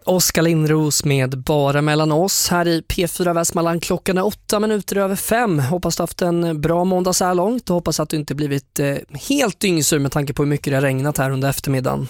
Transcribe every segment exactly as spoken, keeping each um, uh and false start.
Oskar Lindros med Bara mellan oss här i P fyra Västmanland. Klockan är åtta minuter över fem. Hoppas du haft en bra måndag så här långt och hoppas att du inte blivit eh, helt dyngsur med tanke på hur mycket det har regnat här under eftermiddagen.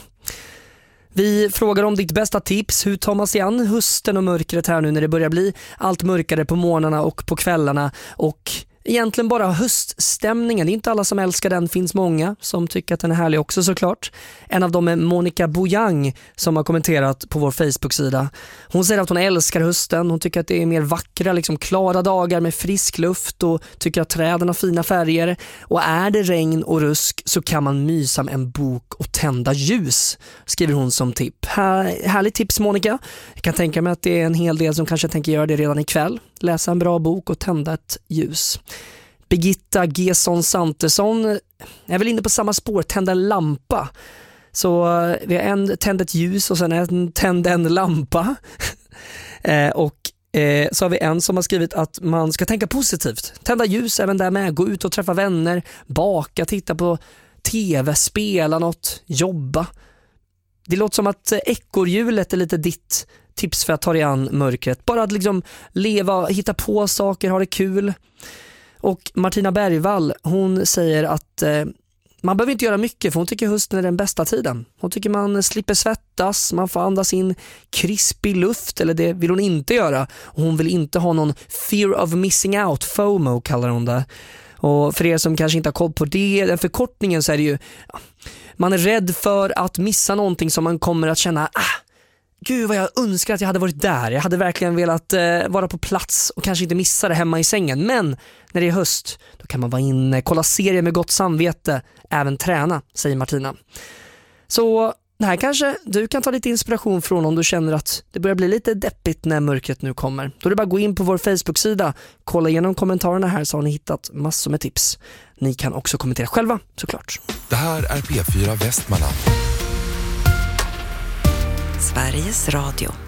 Vi frågar om ditt bästa tips. Hur tar man sig an hösten och mörkret här nu när det börjar bli allt mörkare på morgnarna och på kvällarna, och egentligen bara höststämningen. Det är inte alla som älskar den, finns många som tycker att den är härlig också såklart. En av dem är Monica Bojang som har kommenterat på vår Facebook-sida. Hon säger att hon älskar hösten. Hon tycker att det är mer vackra, liksom klara dagar med frisk luft och tycker att träden har fina färger. Och är det regn och rusk så kan man mysa med en bok och tända ljus, skriver hon som tipp. Här, härligt tips Monica. Jag kan tänka mig att det är en hel del som kanske tänker göra det redan ikväll. Läsa en bra bok och tända ett ljus. Birgitta Gesson Santesson är väl inne på samma spår, tända en lampa. Så vi har en tänd ett ljus och sen en tänd en lampa. eh, och eh, så har vi en som har skrivit att man ska tänka positivt. Tända ljus även där med, gå ut och träffa vänner, baka, titta på tv, spela något, jobba. Det låter som att ekorrhjulet är lite ditt tips för att ta dig an mörkret. Bara att liksom leva, hitta på saker, ha det kul. Och Martina Bergvall, hon säger att eh, man behöver inte göra mycket för hon tycker hösten är den bästa tiden. Hon tycker man slipper svettas, man får andas in krispig luft, eller det vill hon inte göra. Och hon vill inte ha någon fear of missing out, FOMO kallar hon det. Och för er som kanske inte har koll på det, den förkortningen, så är det ju man är rädd för att missa någonting som man kommer att känna, ah, gud vad jag önskar att jag hade varit där. Jag hade verkligen velat eh, vara på plats och kanske inte missa det hemma i sängen. Men när det är höst, då kan man vara inne, kolla serier med gott samvete, även träna, säger Martina. Så det här kanske du kan ta lite inspiration från om du känner att det börjar bli lite deppigt när mörkret nu kommer. Då är det bara att gå in på vår Facebook-sida, kolla igenom kommentarerna här så har ni hittat massor med tips. Ni kan också kommentera själva, såklart. Det här är P fyra Västmanland. Sveriges Radio.